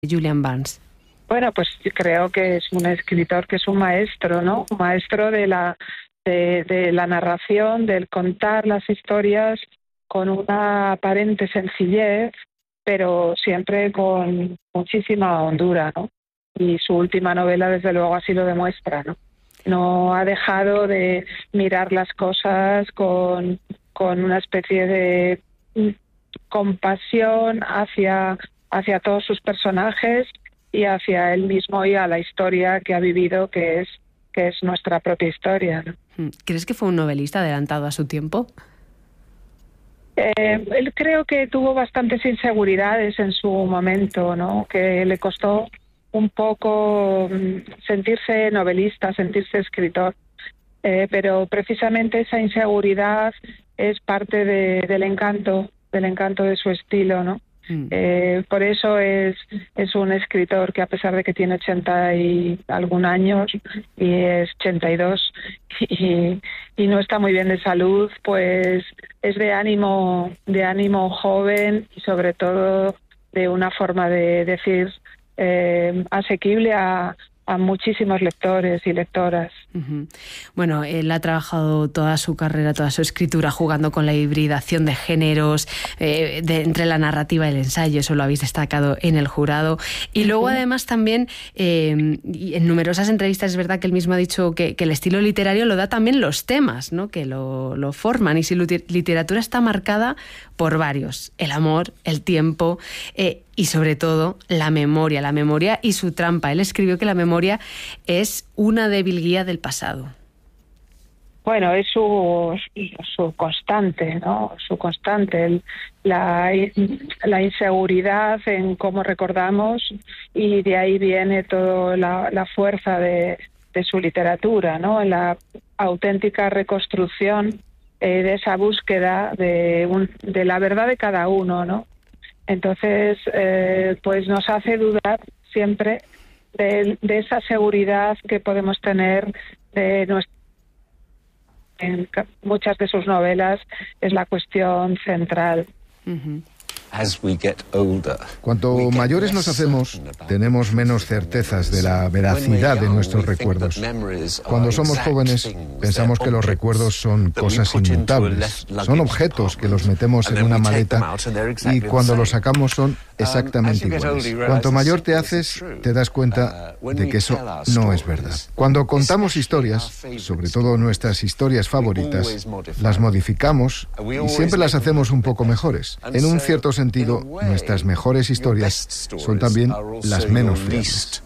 Julian Barnes? Bueno, pues yo creo que es un escritor que es un maestro, ¿no? Un maestro de la narración, del contar las historias con una aparente sencillez, pero siempre con muchísima hondura, ¿no? Y su última novela, desde luego, así lo demuestra, ¿no? No ha dejado de mirar las cosas con una especie de compasión hacia todos sus personajes y hacia él mismo y a la historia que ha vivido, que es nuestra propia historia, ¿no? ¿Crees que fue un novelista adelantado a su tiempo? Él creo que tuvo bastantes inseguridades en su momento, ¿no? Que le costó un poco sentirse novelista, sentirse escritor, pero precisamente esa inseguridad es parte del encanto de su estilo, ¿no? Por eso es un escritor que, a pesar de que tiene 80 y algún años y es 82 y no está muy bien de salud, pues es de ánimo joven y sobre todo de una forma de decir asequible a muchísimos lectores y lectoras. Uh-huh. Bueno, él ha trabajado toda su carrera, toda su escritura jugando con la hibridación de géneros, entre la narrativa y el ensayo, eso lo habéis destacado en El Jurado. Y luego además también, y en numerosas entrevistas es verdad que él mismo ha dicho que el estilo literario lo da también los temas, ¿no? Que lo forman, y su literatura está marcada por varios: el amor, el tiempo, y sobre todo la memoria y su trampa. Él escribió que la memoria es una débil guía del pasado. Bueno, es su constante, ¿no? Su constante, la inseguridad en cómo recordamos, y de ahí viene toda la fuerza de su literatura, ¿no? En la auténtica reconstrucción de esa búsqueda de la verdad de cada uno, ¿no? Entonces, pues nos hace dudar siempre de esa seguridad que podemos tener en muchas de sus novelas. Es la cuestión central. Uh-huh. Cuanto mayores nos hacemos, tenemos menos certezas de la veracidad de nuestros recuerdos. Cuando somos jóvenes, pensamos que los recuerdos son cosas inmutables, son objetos que los metemos en una maleta y cuando los sacamos son exactamente iguales. Cuanto mayor te haces, te das cuenta de que eso no es verdad. Cuando contamos historias, sobre todo nuestras historias favoritas, las modificamos y siempre las hacemos un poco mejores. En un cierto sentido, nuestras mejores historias son también las menos fiables.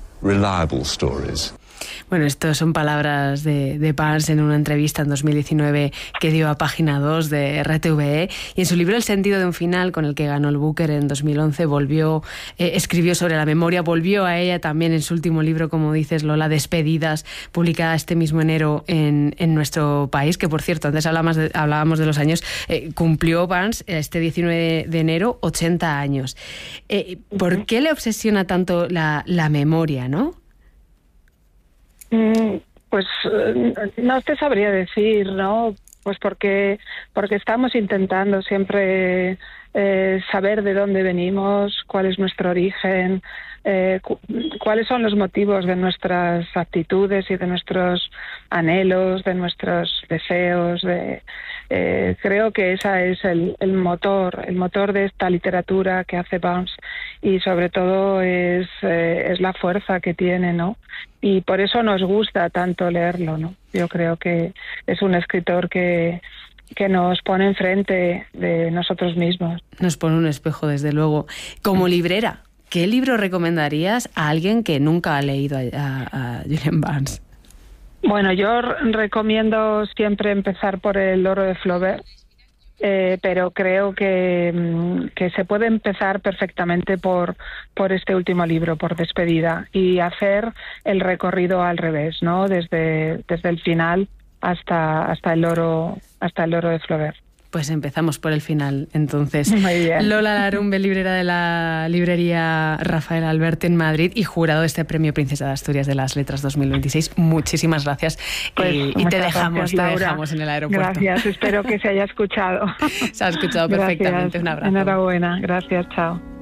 Bueno, estas son palabras de Barnes en una entrevista en 2019 que dio a Página 2 de RTVE, y en su libro El sentido de un final, con el que ganó el Booker en 2011, escribió sobre la memoria, volvió a ella también en su último libro, como dices, Lola, Despedidas, publicada este mismo enero en nuestro país, que por cierto, antes hablábamos de los años, cumplió Barnes este 19 de enero 80 años. ¿Por qué le obsesiona tanto la memoria, no? Pues no te sabría decir, ¿no? Pues porque estamos intentando siempre saber de dónde venimos, cuál es nuestro origen, cuáles son los motivos de nuestras actitudes y de nuestros anhelos, de nuestros deseos. Creo que ese es el motor de esta literatura que hace Barnes, y sobre todo es la fuerza que tiene, ¿no? Y por eso nos gusta tanto leerlo, ¿no? Yo creo que es un escritor que nos pone enfrente de nosotros mismos. Nos pone un espejo, desde luego. Como librera, ¿qué libro recomendarías a alguien que nunca ha leído a Julian Barnes? Bueno, yo recomiendo siempre empezar por El Loro de Flaubert, pero creo que se puede empezar perfectamente por este último libro, por Despedida, y hacer el recorrido al revés, ¿no? Desde el final hasta el Loro de Flaubert. Pues empezamos por el final, entonces. Muy bien. Lola Larumbe, librera de la librería Rafael Alberti en Madrid y jurado de este premio Princesa de Asturias de las Letras 2026. Muchísimas gracias. Pues, y te dejamos en el aeropuerto. Gracias, espero que se haya escuchado. Se ha escuchado perfectamente. Gracias. Un abrazo. Enhorabuena, gracias, chao.